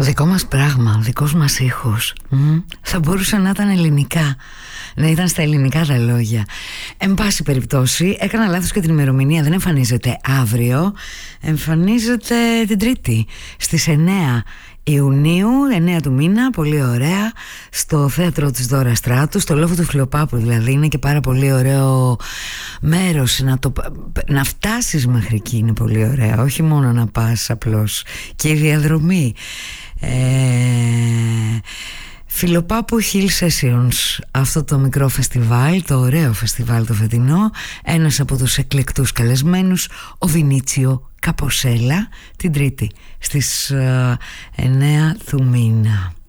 Δικό μας πράγμα, δικός μας ήχος. Θα μπορούσε να ήταν ελληνικά, να ήταν στα ελληνικά τα λόγια. Εν πάση περιπτώσει, έκανα λάθος και την ημερομηνία. Δεν εμφανίζεται αύριο, εμφανίζεται την Τρίτη στις 9 Ιουνίου, 9 του μήνα, πολύ ωραία, στο θέατρο της Δώρα Στράτου, στο λόφο του Φιλοπάπου δηλαδή. Είναι και πάρα πολύ ωραίο μέρος, να φτάσεις μέχρι εκεί είναι πολύ ωραία, όχι μόνο να πας απλώς. Και η διαδρομή Φιλοπάπου Hill Sessions, αυτό το μικρό φεστιβάλ, το ωραίο φεστιβάλ το φετινό. Ένας από τους εκλεκτούς καλεσμένους, ο Βινίτσιο Καποσέλα, την Τρίτη στις 9 του μήνα.